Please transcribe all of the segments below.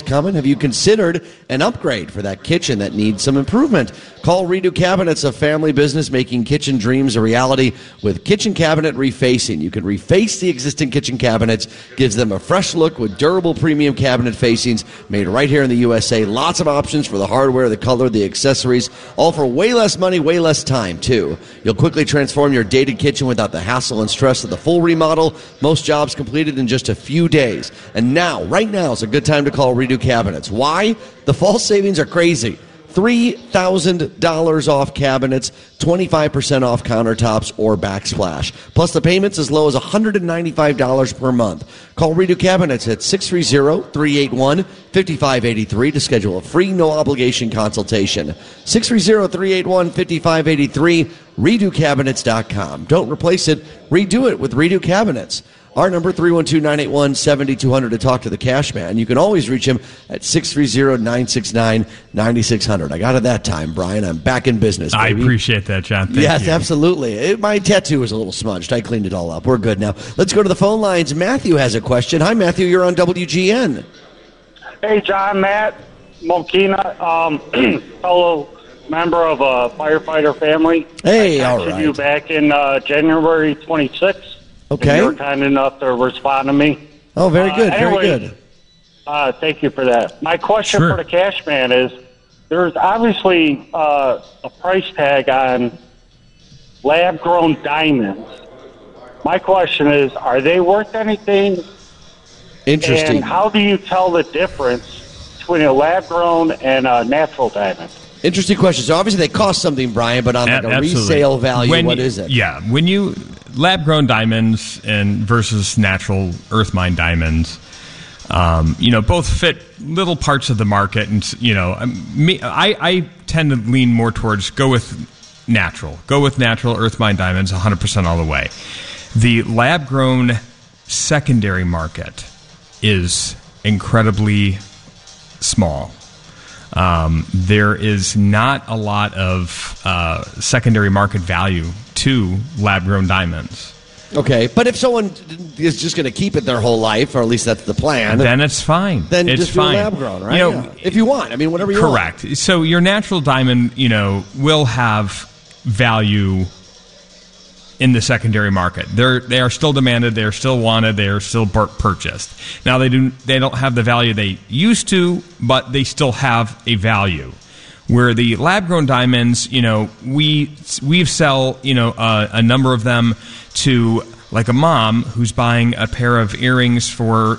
what's coming? Have you considered an upgrade for that kitchen that needs some improvement? Call Redo Cabinets, a family business making kitchen dreams a reality with kitchen cabinet refacing. You can reface the existing kitchen cabinets, gives them a fresh look with durable premium cabinet facings made right here in the USA. Lots of options for the hardware, the color, the accessories, all for way less money, way less time, too. You'll quickly transform your dated kitchen without the hassle and stress of the full remodel. Most jobs completed in just a few days. And now, right now, is a good time to call Redo Cabinets. Why? The fall savings are crazy. $3,000 off cabinets, 25% off countertops or backsplash. Plus the payments as low as $195 per month. Call Redo Cabinets at 630-381-5583 to schedule a free no-obligation consultation. 630-381-5583, RedoCabinets.com. Don't replace it, redo it with Redo Cabinets. Our number, 312-981-7200 to talk to the cash man. You can always reach him at 630-969-9600. I got it that time, Brian. I'm back in business, baby. I appreciate that, John. Thank you. Yes, absolutely. My tattoo was a little smudged. I cleaned it all up. We're good now. Let's go to the phone lines. Matthew has a question. Hi, Matthew. You're on WGN. Hey, John, Matt, Mokina, fellow member of a firefighter family. Hey, I all texted right. you back in January 26th. Okay. You were kind enough to respond to me. Oh, very good. Anyway, very good. Thank you for that. My question Sure. for the cash man is, there's obviously a price tag on lab-grown diamonds. My question is, are they worth anything? Interesting. And how do you tell the difference between a lab-grown and a natural diamond? Interesting question. So obviously they cost something, Brian, but on like a Absolutely. resale value, what is it? Yeah, when you lab-grown diamonds and versus natural earth mine diamonds, both fit little parts of the market, and I tend to lean more towards go with natural earth mine diamonds 100% all the way. The lab-grown secondary market is incredibly small. There is not a lot of secondary market value to lab-grown diamonds. Okay, but if someone is just going to keep it their whole life, or at least that's the plan, Then it's fine. then it's just fine. do lab-grown, right? Yeah. If you want. I mean, whatever you want. Correct. So your natural diamond, will have value in the secondary market. They are still demanded, they are still wanted, they are still purchased. Now they don't have the value they used to, but they still have a value. Where the lab-grown diamonds, we sell, a number of them to like a mom who's buying a pair of earrings for,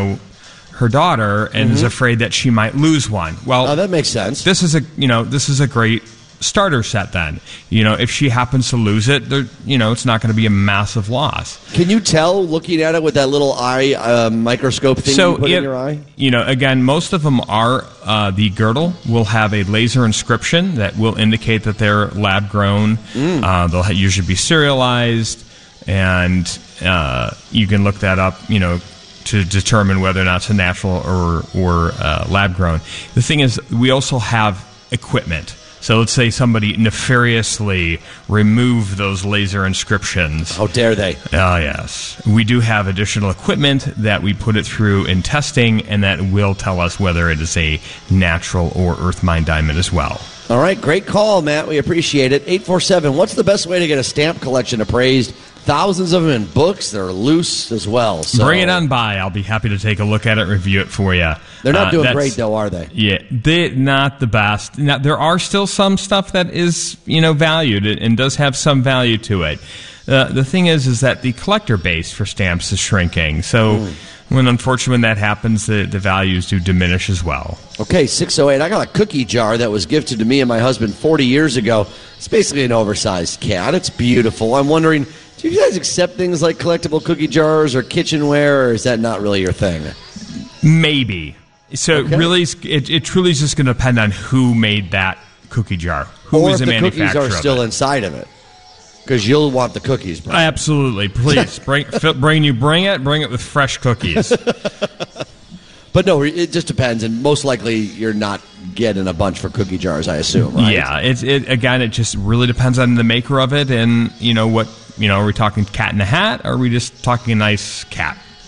her daughter and is afraid that she might lose one. Well, that makes sense. This is a great starter set then. If she happens to lose it, it's not going to be a massive loss. Can you tell looking at it with that little eye microscope thing you put in your eye? Again, most of them are the girdle will have a laser inscription that will indicate that they're lab grown. They'll usually be serialized, and you can look that up, to determine whether or not it's a natural or lab grown. The thing is, we also have equipment. So let's say somebody nefariously removed those laser inscriptions. How dare they? Oh, yes. We do have additional equipment that we put it through in testing, and that will tell us whether it is a natural or earth mine diamond as well. All right, great call, Matt. We appreciate it. 847, what's the best way to get a stamp collection appraised? Thousands of them in books. They're loose as well. So. Bring it on by. I'll be happy to take a look at it, review it for you. They're not doing great, though, are they? Yeah, they're not the best. Now, there are still some stuff that is, valued and does have some value to it. The thing is that the collector base for stamps is shrinking. So when that happens, the values do diminish as well. Okay, 608. I got a cookie jar that was gifted to me and my husband 40 years ago. It's basically an oversized cat. It's beautiful. I'm wondering, do you guys accept things like collectible cookie jars or kitchenware, or is that not really your thing? Maybe. So it truly is just going to depend on who made that cookie jar. Who is the manufacturer of it. Or if the cookies are still inside of it. Because you'll want the cookies, bro. Absolutely. Please. bring it with fresh cookies. But no, it just depends, and most likely you're not getting a bunch for cookie jars, I assume, right? Yeah, it just really depends on the maker of it, and what are we talking cat in a hat, or are we just talking a nice cat?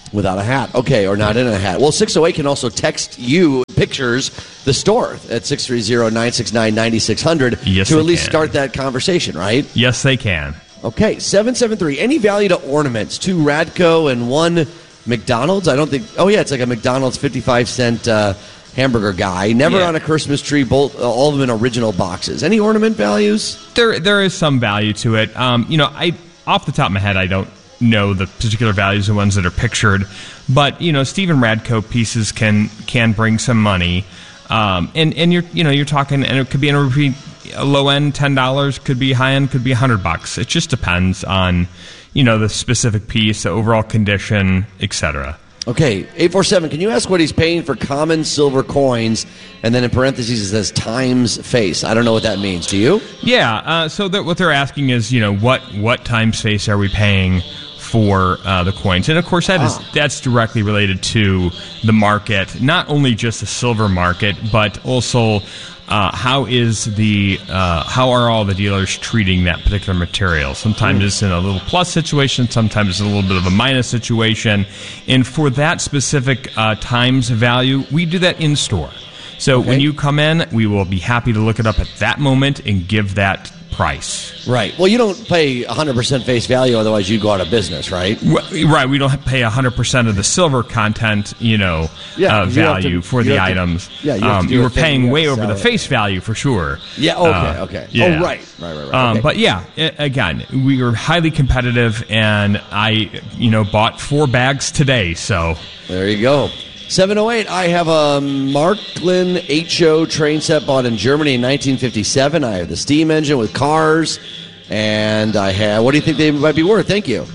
Without a hat. Okay, or not in a hat. Well, 608 can also text you pictures, the store, at 630-969-9600 Yes, to at least can. start that conversation, right? Yes, they can. Okay, 773. Any value to ornaments? 2 Radco and 1 McDonald's? I don't think... Oh, yeah, it's like a McDonald's 55-cent hamburger guy. Never Yeah. on a Christmas tree, both all of them in original boxes. Any ornament values? There is some value to it. I off the top of my head, I don't know the particular values of ones that are pictured, but Stephen Radco pieces can bring some money, and you're talking, and it could be a low end $10, could be high end, could be $100. It just depends on the specific piece, the overall condition, etc. Okay, 847, can you ask what he's paying for common silver coins? And then in parentheses it says times face. I don't know what that means. Do you? Yeah, so what they're asking is, what times face are we paying for the coins? And of course that's directly related to the market, not only just the silver market, but also how are all the dealers treating that particular material? Sometimes it's in a little plus situation, sometimes it's a little bit of a minus situation. And for that specific times value, we do that in store. So when you come in, we will be happy to look it up at that moment and give that price. Right. Well, you don't pay 100% face value, otherwise you'd go out of business, right? Right. We don't pay 100% of the silver content, value for the items. Yeah, you have to do we're a thing, paying you have way to over sell the it. face value for sure. Yeah. Okay. Yeah. Oh, right. Okay. But yeah, again, we are highly competitive, and I, bought 4 bags today. So there you go. 708, I have a Marklin HO train set bought in Germany in 1957. I have the steam engine with cars, and I have, what do you think they might be worth? Thank you.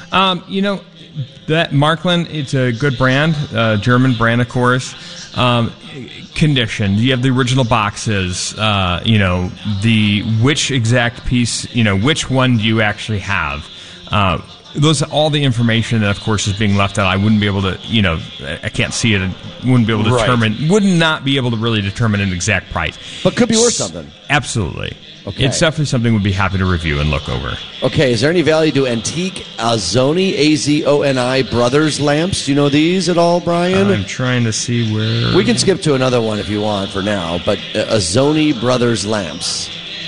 That Marklin, it's a good brand, German brand, of course. Conditioned. You have the original boxes, which exact piece, which one do you actually have? Those are all the information that, of course, is being left out. I wouldn't be able to, I can't see it. Wouldn't be able to determine. Would not be able to really determine an exact price. But could be worth something. Absolutely. Okay. It's definitely something we'd be happy to review and look over. Okay, is there any value to Antique Azoni, Azoni Brothers lamps? Do you know these at all, Brian? I'm trying to see where... We can skip to another one if you want for now, but Azoni Brothers lamps.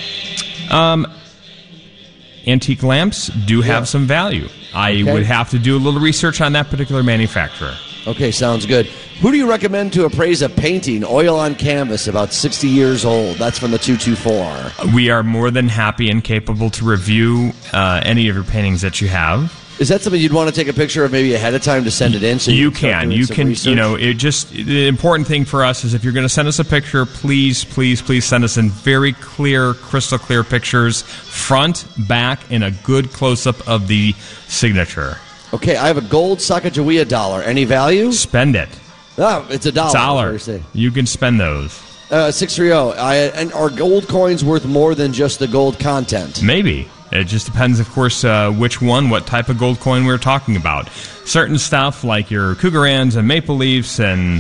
Antique lamps do have some value. I would have to do a little research on that particular manufacturer. Okay, sounds good. Who do you recommend to appraise a painting, oil on canvas, about 60 years old? That's from the 224. We are more than happy and capable to review any of your paintings that you have. Is that something you'd want to take a picture of maybe ahead of time to send it in? So You start can. doing You some can. research? The important thing for us is if you're going to send us a picture, please send us in very clear, crystal clear pictures, front, back, and a good close-up of the signature. Okay, I have a gold Sacagawea dollar. Any value? Spend it. Oh, it's $1. $1. You can spend those. 630. And are gold coins worth more than just the gold content? Maybe. It just depends, of course, which one, what type of gold coin we're talking about. Certain stuff like your Cougarans and Maple Leafs and,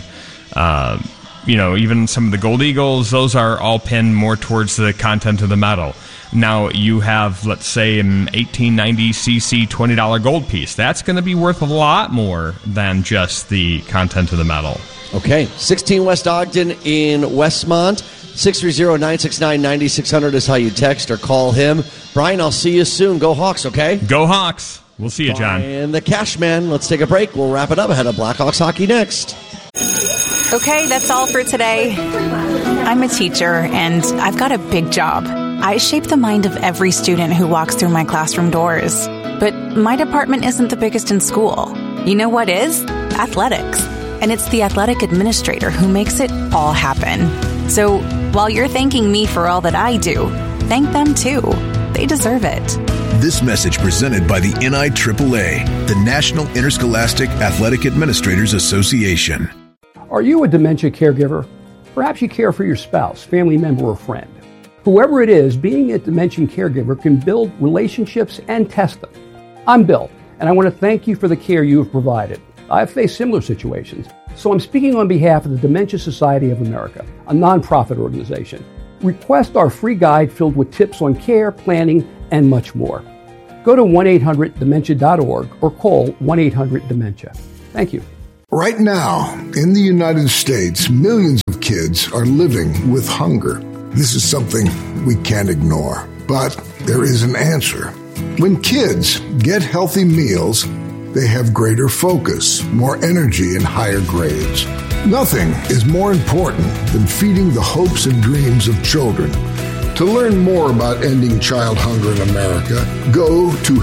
even some of the Gold Eagles, those are all pinned more towards the content of the metal. Now, you have, let's say, an 1890cc $20 gold piece. That's going to be worth a lot more than just the content of the metal. Okay. 16 West Ogden in Westmont. 630-969-9600 is how you text or call him. Brian, I'll see you soon. Go Hawks, okay? Go Hawks. We'll see you, John. And the Cashman. Let's take a break. We'll wrap it up ahead of Blackhawks hockey next. Okay, that's all for today. I'm a teacher, and I've got a big job. I shape the mind of every student who walks through my classroom doors. But my department isn't the biggest in school. You know what is? Athletics. And it's the athletic administrator who makes it all happen. So while you're thanking me for all that I do, thank them too. They deserve it. This message presented by the NIAAA, the National Interscholastic Athletic Administrators Association. Are you a dementia caregiver? Perhaps you care for your spouse, family member, or friend. Whoever it is, being a dementia caregiver can build relationships and test them. I'm Bill, and I want to thank you for the care you have provided. I've faced similar situations, so I'm speaking on behalf of the Dementia Society of America, a nonprofit organization. Request our free guide filled with tips on care, planning, and much more. Go to 1-800-DEMENTIA.org or call 1-800-DEMENTIA. Thank you. Right now, in the United States, millions of kids are living with hunger. This is something we can't ignore, but there is an answer. When kids get healthy meals, they have greater focus, more energy, and higher grades. Nothing is more important than feeding the hopes and dreams of children. To learn more about ending child hunger in America, go to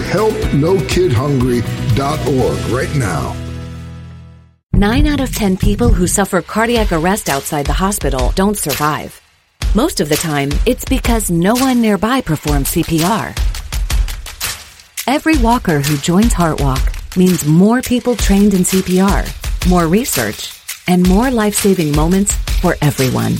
helpnokidhungry.org right now. 9 out of 10 people who suffer cardiac arrest outside the hospital don't survive. Most of the time, it's because no one nearby performs CPR. Every walker who joins HeartWalk means more people trained in CPR, more research, and more life-saving moments for everyone.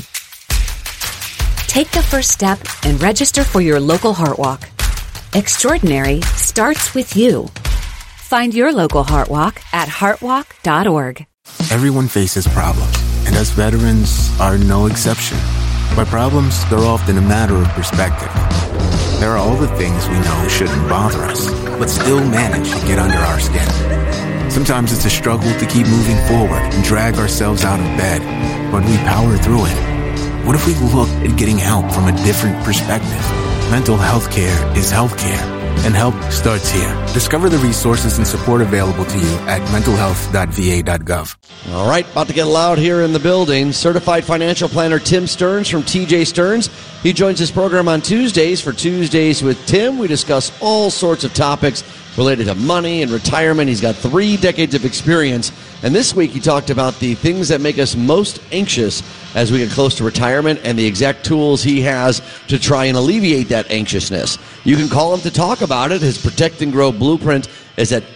Take the first step and register for your local HeartWalk. Extraordinary starts with you. Find your local HeartWalk at heartwalk.org. Everyone faces problems, and us veterans are no exception. But problems, they're often a matter of perspective. There are all the things we know shouldn't bother us, but still manage to get under our skin. Sometimes it's a struggle to keep moving forward and drag ourselves out of bed, but we power through it. What if we looked at getting help from a different perspective? Mental health care is health care, and help starts here. Discover the resources and support available to you at mentalhealth.va.gov. All right, about to get loud here in the building. Certified financial planner Tim Stearns from TJ Stearns. He joins this program on Tuesdays for Tuesdays with Tim. We discuss all sorts of topics related to money and retirement. He's got 3 decades of experience. And this week he talked about the things that make us most anxious as we get close to retirement and the exact tools he has to try and alleviate that anxiousness. You can call him to talk about it. His Protect and Grow Blueprint is at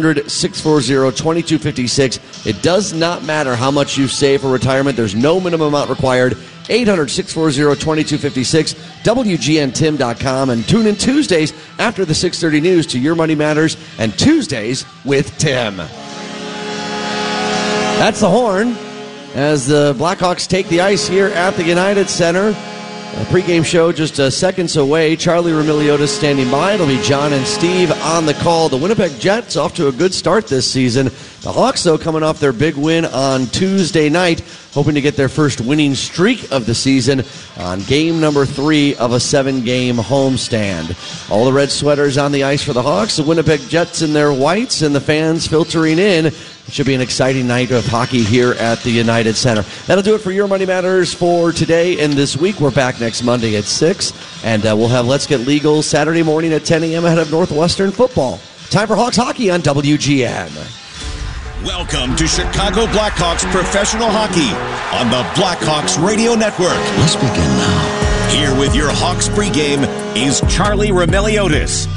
800-640-2256. It does not matter how much you save for retirement. There's no minimum amount required. 800-640-2256, WGNTim.com, and tune in Tuesdays after the 6:30 news to Your Money Matters and Tuesdays with Tim. That's the horn as the Blackhawks take the ice here at the United Center. A pregame show just seconds away. Charlie Remiliotis standing by. It'll be John and Steve on the call. The Winnipeg Jets off to a good start this season. The Hawks, though, coming off their big win on Tuesday night, hoping to get their first winning streak of the season on game number 3 of a 7-game homestand. All the red sweaters on the ice for the Hawks, the Winnipeg Jets in their whites, and the fans filtering in. It should be an exciting night of hockey here at the United Center. That'll do it for Your Money Matters for today and this week. We're back next Monday at 6, and we'll have Let's Get Legal Saturday morning at 10 a.m. ahead of Northwestern football. Time for Hawks hockey on WGN. Welcome to Chicago Blackhawks professional hockey on the Blackhawks Radio Network. Let's begin now. Here with your Hawks pregame is Charlie Remiliotis.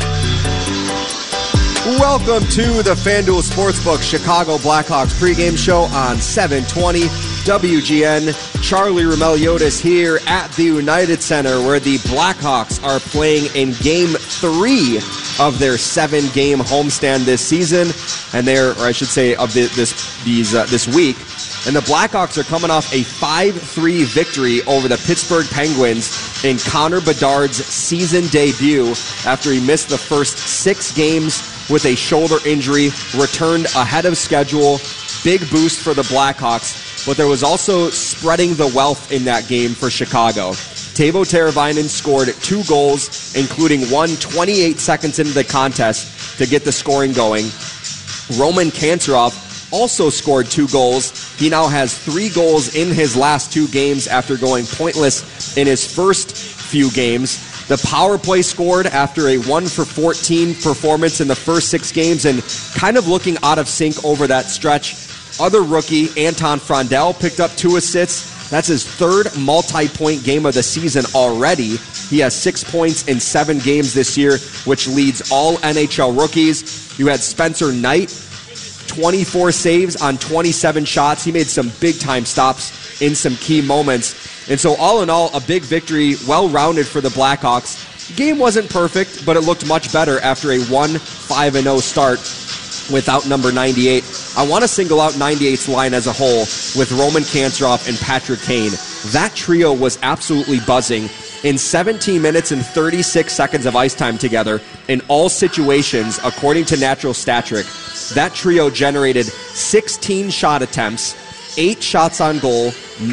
Welcome to the FanDuel Sportsbook Chicago Blackhawks pregame show on 720 WGN. Charlie Remiliotis here at the United Center, where the Blackhawks are playing in Game 3 of their 7-game homestand this season, and of this week. And the Blackhawks are coming off a 5-3 victory over the Pittsburgh Penguins in Connor Bedard's season debut after he missed the first 6 games with a shoulder injury, returned ahead of schedule. Big boost for the Blackhawks, but there was also spreading the wealth in that game for Chicago. Teuvo Teravainen scored 2 goals, including one 28 seconds into the contest to get the scoring going. Roman Kantarov also scored 2 goals. He now has 3 goals in his last 2 games after going pointless in his first few games. The power play scored after a 1-for-14 performance in the first 6 games and kind of looking out of sync over that stretch. Other rookie, Anton Frondell, picked up 2 assists. That's his 3rd multi-point game of the season already. He has 6 points in 7 games this year, which leads all NHL rookies. You had Spencer Knight, 24 saves on 27 shots. He made some big-time stops in some key moments. And so all in all, a big victory, well-rounded for the Blackhawks. The game wasn't perfect, but it looked much better after a 1-5-0 start without number 98. I want to single out 98's line as a whole with Roman Kantarov and Patrick Kane. That trio was absolutely buzzing. In 17 minutes and 36 seconds of ice time together, in all situations, according to Natural Stat Trick, That trio generated 16 shot attempts, 8 shots on goal,